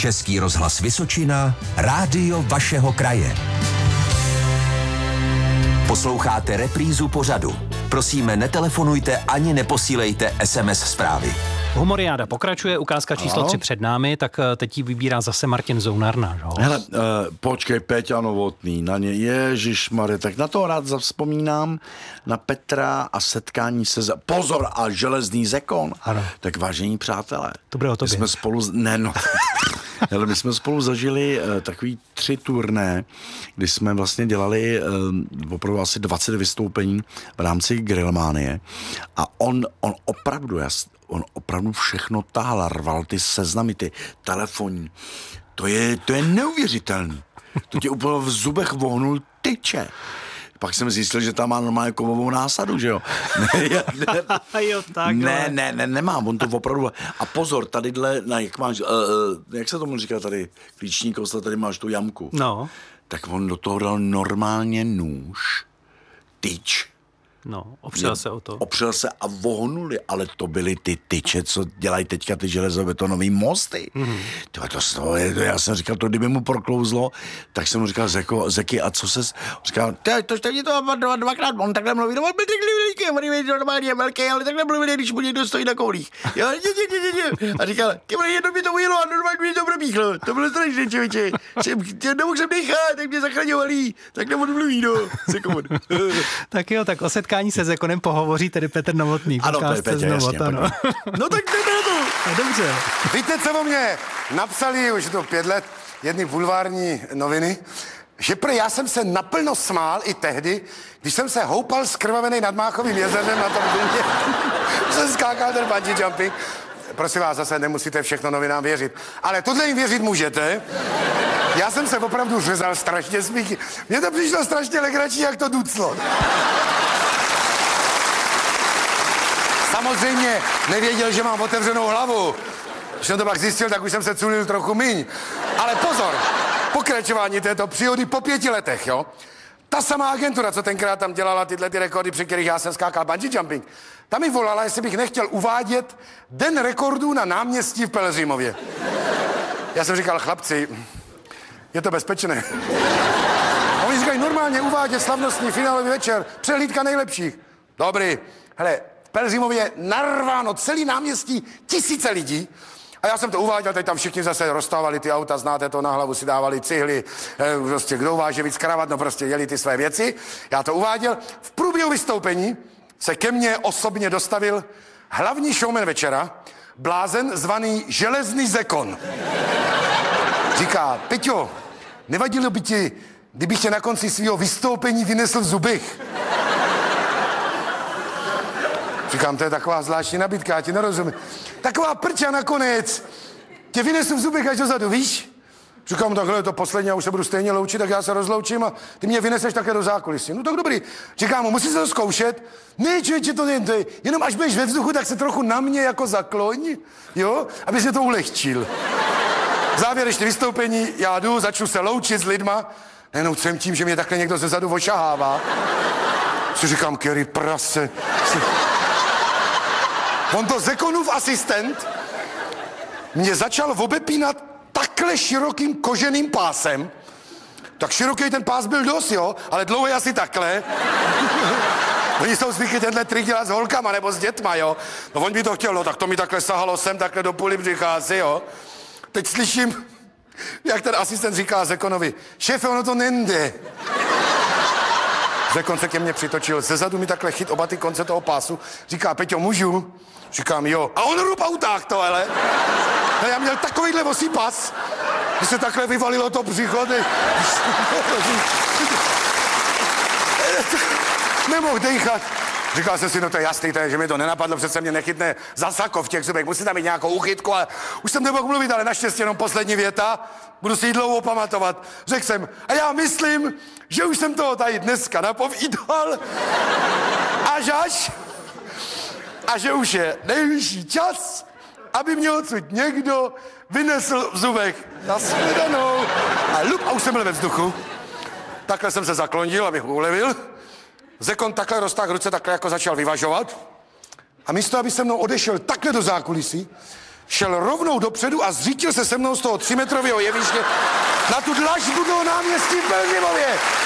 Český rozhlas Vysočina, rádio vašeho kraje. Posloucháte reprízu pořadu. Prosíme, netelefonujte ani neposílejte SMS zprávy. Humoriáda pokračuje, ukázka číslo 3 před námi, tak teď ji vybírá zase Martin Zounar, náš host. Hele, počkej, Peťa Novotný, na ně, ježišmarje, tak na to rád zavzpomínám, na Petra a setkání se, pozor, a železný zekon. Ano. Tak vážení přátelé. To bude o tobě. My jsme spolu, ale my jsme spolu zažili takový 3 turné, kdy jsme vlastně dělali opravdu asi 20 vystoupení v rámci Grillmanie a on opravdu všechno tahal, rval ty seznamy, ty telefonní. To je neuvěřitelný. To tě úplně v zubech vohnul tyče. Pak jsem zjistil, že tam má normálně kovovou násadu, že jo? Nemám, on to opravdu... A pozor, tadyhle, jak máš, jak se tomu říká tady, klíční kousle, tady máš tu jamku. No. Tak on do toho dal normálně nůž, tyč. No, opřel se o to. Opřel se a vohnuli, ale to byly ty tyče, co dělají teďka ty železobetonové mosty. Mm-hmm. Já jsem říkal, to kdyby mu proklouzlo, tak jsem mu říkal, Zeky, a co ses... Říkal, to mě to dvakrát, on takhle mluví, on byl takhle normálně velký, ale takhle mluví, když mu někdo stojí na koulích. A říkal, jedno mi to ujelo a normálně mi to probíchlo. To bylo strašné, člověče. Nemohl jsem dechat, tak mě zachraňovali, tak nemohl mluví, no. Tak jo, tak o setkání se Zekonem pohovoří tedy Petr Novotný. Ano, Petě, jasně. No tak to je to. No, dobře. Víte, co o mě napsali už to 5 let jedny bulvární noviny? Že já jsem se naplno smál i tehdy, když jsem se houpal skrvavený nad Máchovým jezerem na tom důmě. Jsem skákal ten bungee jumping. Prosím vás, zase nemusíte všechno novinám věřit. Ale tohle jim věřit můžete. Já jsem se opravdu řezal strašně smíchy. Mně to přišlo strašně legrační, jak to duclo. Samozřejmě nevěděl, že mám otevřenou hlavu. Když jsem to pak zjistil, tak už jsem se culil trochu míň. Ale pozor, pokračování této příhody po 5 letech, jo? Ta samá agentura, co tenkrát tam dělala tyhle ty rekordy, při kterých já jsem skákal bungee jumping, ta mi volala, jestli bych nechtěl uvádět den rekordů na náměstí v Pelhřimově. Já jsem říkal, chlapci, je to bezpečné. A oni říkají, normálně uvádět slavnostní finálový večer, přehlídka nejlepších. Dobrý, hele, v Pelhřimově narváno celý náměstí, 1000 lidí. A já jsem to uváděl, teď tam všichni zase rozstávali ty auta, znáte to, na hlavu si dávali cihly, prostě kdo váže víc kravat, no prostě jeli ty své věci. Já to uváděl. V průběhu vystoupení se ke mně osobně dostavil hlavní showman večera, blázen zvaný Železný zekon. Říká, Peťo, nevadilo by ti, kdybych tě na konci svého vystoupení vynesl v zubech? Říkám, to je taková zvláštní nabídka, já ti nerozumím. Taková prča nakonec. Tě vynesu v zubech až dozadu, víš? Říkám, takhle je to poslední, já už se budu stejně loučit, tak já se rozloučím a ty mě vyneseš také do zákulisí. No tak dobrý. Říkám, musíš to zkoušet. Ne, člověče, to je, jenom až budeš ve vzduchu, tak se trochu na mě jako zakloň, jo? Aby se to ulehčil. Závěrečné vystoupení, já jdu, začnu se loučit s lidma. Jenom jsem tím, že mě takhle někdo zezadu ošahává. Si říkám, Kerry prase. On to Zekonův asistent mě začal obepínat takhle širokým koženým pásem. Tak široký ten pás byl dost, jo, ale dlouhý asi takhle. Oni jsou zvyklí tenhle trik dělat s holkama nebo s dětma, jo. No on by to chtěl, no tak to mi takhle sahalo sem, takhle do půly břicha asi, jo. Teď slyším, jak ten asistent říká Zekonovi, šéfe, ono to nejde. Zekon se ke mně přitočil, zezadu mi takhle chyt oba ty konce toho pásu, říká, Peťo, můžu? Říkám, jo. A on rup auták to, hele. No, já měl takovýhle vosí pas, že se takhle vyvalilo to břicho. Nemohl dejchat. Říkal jsem si, no to je jasný, že mi to nenapadlo, přece mě nechytne za sako v těch zubech, musím tam mít nějakou uchytku, ale už jsem nemohl mluvit, ale naštěstí jenom poslední věta, budu si ji dlouho pamatovat. Řekl jsem, a já myslím, že už jsem toho tady dneska napovídal, a že už je nejvyšší čas, aby mě odsud někdo vynesl v zubech. Nashledanou. A už jsem byl ve vzduchu. Takhle jsem se zaklonil, abych ulevil. Zekon takhle roztáhl ruce, takhle jako začal vyvažovat. A místo, aby se mnou odešel takhle do zákulisí, šel rovnou dopředu a zřítil se mnou z toho 3metrového jeviště na tu dlažbu toho náměstí v Pelhřimově.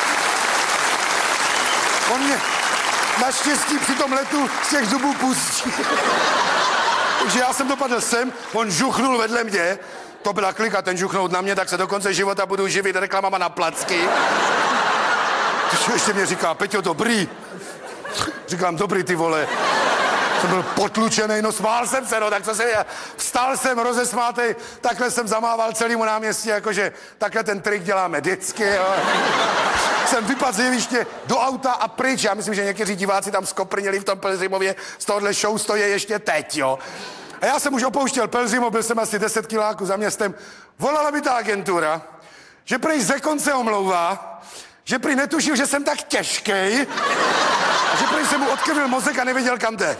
On mě naštěstí při tom letu z těch zubů pustí. Takže já jsem dopadl sem, on žuchnul vedle mě, to byla klika, ten žuchnout na mě, tak se do konce života budu živit reklamama na placky. Ještě mě říká, Peťo, dobrý. Říkám, dobrý, ty vole. Jsem byl potlučený, no smál jsem se, no, tak co se je? Vstal jsem rozesmátej, takhle jsem zamával celému náměstí, jakože takhle ten trik děláme vždycky, jo. Jsem vypadl z jeviště do auta a pryč. Já myslím, že někteří diváci tam skoprněli v tom Pelhřimově, z tohohle show stojí ještě teď, jo. A já jsem už opouštěl Pelhřimov, byl jsem asi 10 kiláků za městem. Volala mi ta agentura, že prej Zekon se omlouvá, že prý netušil, že jsem tak těžkej, a že prý se mu odkrvil mozek a nevěděl, kam jde.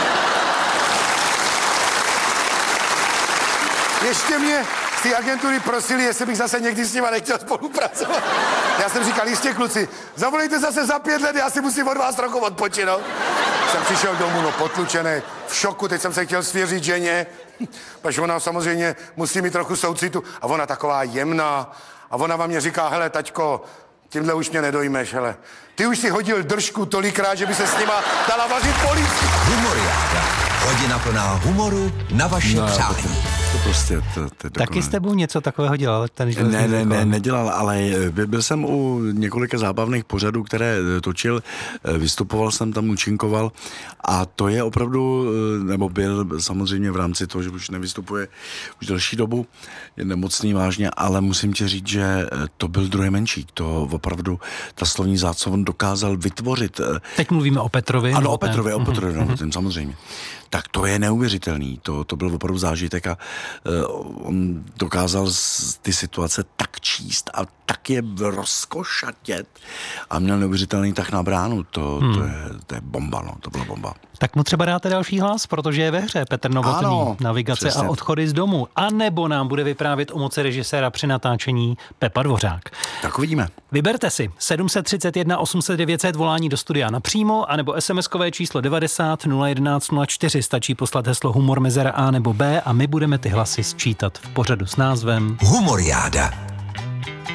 Ještě mě z té agentury prosili, jestli bych zase někdy s nima nechtěl spolupracovat. Já jsem říkal, jistě kluci, zavolejte zase za 5 let, já si musím od vás trochu odpočinout. Jsem přišel domů, no potlučený, v šoku, teď jsem se chtěl svěřit ženě, protože ona samozřejmě musí mít trochu soucitu a ona taková jemná a ona vám mě říká, hele taťko, tímhle už mě nedojmeš, hele. Ty už si hodil držku tolikrát, že by se s nima dala vařit policii. Humoriáda. Hodina plná humoru na vaše přání. To prostě, to Taky s tebou něco takového dělal? Nedělal, ale byl jsem u několika zábavných pořadů, které točil, vystupoval jsem tam, účinkoval a to je opravdu, nebo byl samozřejmě v rámci toho, že už nevystupuje už delší dobu, je nemocný vážně, ale musím ti říct, že to byl druhý Menšík, to opravdu ta slovní zásob on dokázal vytvořit. Teď mluvíme o Petrovi. Ano, o Petrovi, no, tím samozřejmě. Tak to je neuvěřitelný, to byl opravdu zážitek a on dokázal ty situace tak číst a tak je rozkošatět a měl neuvěřitelný tah na bránu, to je bomba, no, to byla bomba. Tak mu třeba dáte další hlas, protože je ve hře Petr Novotný, ano, navigace přesně. A odchody z domu, a nebo nám bude vyprávět o moci režiséra při natáčení Pepa Dvořák. Tak uvidíme. Vyberte si 731 800 900 volání do studia napřímo, anebo SMS-kové číslo 90 011 04. Stačí poslat heslo humor mezera A nebo B a my budeme ty hlasy sčítat v pořadu s názvem Humoriáda.